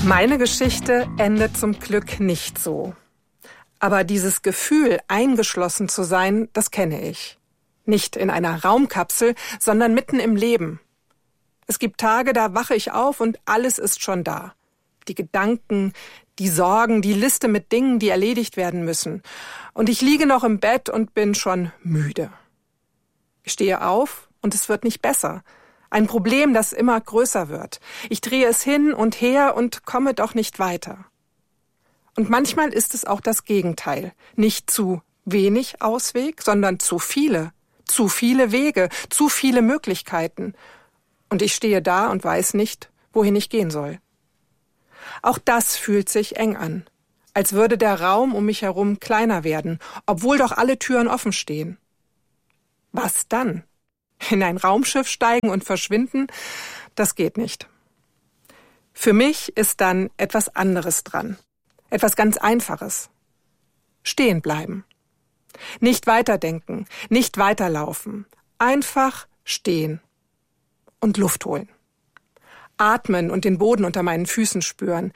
Meine Geschichte endet zum Glück nicht so. Aber dieses Gefühl, eingeschlossen zu sein, das kenne ich. Nicht in einer Raumkapsel, sondern mitten im Leben. Es gibt Tage, da wache ich auf und alles ist schon da. Die Gedanken, die Sorgen, die Liste mit Dingen, die erledigt werden müssen. Und ich liege noch im Bett und bin schon müde. Ich stehe auf und es wird nicht besser. Ein Problem, das immer größer wird. Ich drehe es hin und her und komme doch nicht weiter. Und manchmal ist es auch das Gegenteil. Nicht zu wenig Ausweg, sondern zu viele. Zu viele Wege, zu viele Möglichkeiten. Und ich stehe da und weiß nicht, wohin ich gehen soll. Auch das fühlt sich eng an. Als würde der Raum um mich herum kleiner werden, obwohl doch alle Türen offen stehen. Was dann? In ein Raumschiff steigen und verschwinden? Das geht nicht. Für mich ist dann etwas anderes dran. Etwas ganz Einfaches. Stehen bleiben. Nicht weiterdenken, nicht weiterlaufen. Einfach stehen. Und Luft holen. Atmen und den Boden unter meinen Füßen spüren.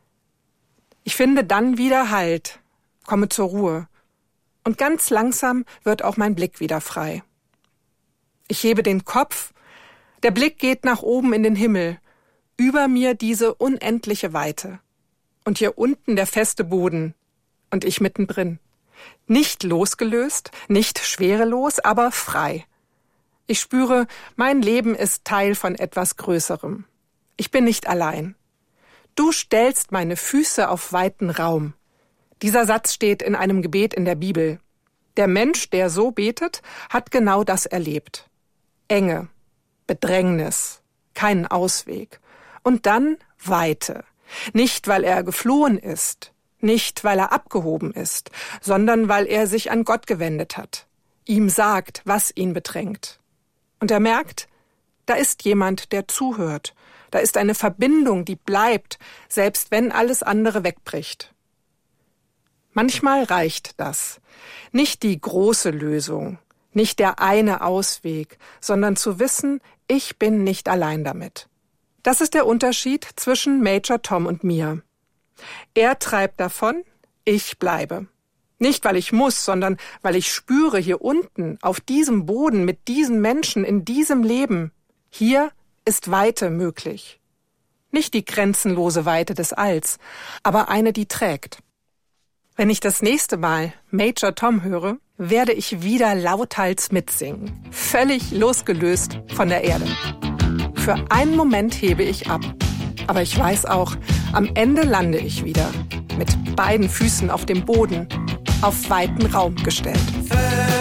Ich finde dann wieder Halt, komme zur Ruhe. Und ganz langsam wird auch mein Blick wieder frei. Ich hebe den Kopf, der Blick geht nach oben in den Himmel, über mir diese unendliche Weite. Und hier unten der feste Boden und ich mittendrin. Nicht losgelöst, nicht schwerelos, aber frei. Ich spüre, mein Leben ist Teil von etwas Größerem. Ich bin nicht allein. Du stellst meine Füße auf weiten Raum. Dieser Satz steht in einem Gebet in der Bibel. Der Mensch, der so betet, hat genau das erlebt. Enge, Bedrängnis, keinen Ausweg. Und dann Weite. Nicht, weil er geflohen ist, nicht, weil er abgehoben ist, sondern weil er sich an Gott gewendet hat, ihm sagt, was ihn bedrängt. Und er merkt, da ist jemand, der zuhört. Da ist eine Verbindung, die bleibt, selbst wenn alles andere wegbricht. Manchmal reicht das. Nicht die große Lösung, nicht der eine Ausweg, sondern zu wissen, ich bin nicht allein damit. Das ist der Unterschied zwischen Major Tom und mir. Er treibt davon, ich bleibe. Nicht, weil ich muss, sondern weil ich spüre, hier unten, auf diesem Boden, mit diesen Menschen, in diesem Leben, hier ist Weite möglich. Nicht die grenzenlose Weite des Alls, aber eine, die trägt. Wenn ich das nächste Mal Major Tom höre, werde ich wieder lauthals mitsingen, völlig losgelöst von der Erde. Für einen Moment hebe ich ab, aber ich weiß auch, am Ende lande ich wieder, mit beiden Füßen auf dem Boden, auf weiten Raum gestellt.